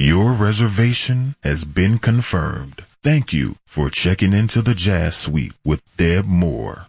Your reservation has been confirmed. Thank you for checking into the Jazz Suite with Deb Moore.